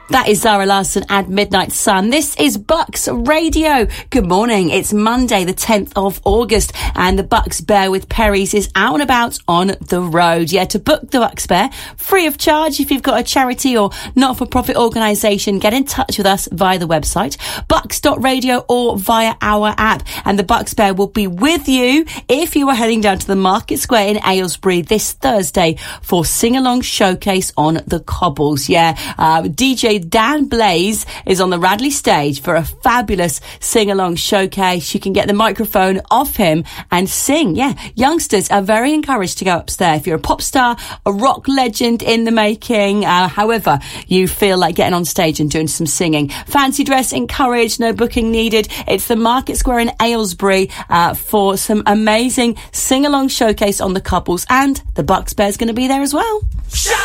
That is Zara Larsson and Midnight Sun. This is Bucks Radio. Good morning. It's Monday, the 10th of August, and the Bucks Bear with Perry's is out and about on the road. Yeah, to book the Bucks Bear, free of charge. If you've got a charity or not-for-profit organisation, get in touch with us via the website, bucks.radio, or via our app. And the Bucks Bear will be with you if you are heading down to the Market Square in Aylesbury this Thursday for Sing-Along Showcase on the Cobbles. Yeah, DJ Dan Blaze is on the Radley stage for a fabulous sing-along showcase. You can get the microphone off him and sing. Yeah, youngsters are very encouraged to go up there. If you're a pop star, a rock legend in the making, however you feel like getting on stage and doing some singing. Fancy dress encouraged, no booking needed. It's the Market Square in Aylesbury for some amazing sing-along showcase on the Cobbles, and the Bucks Bear's going to be there as well.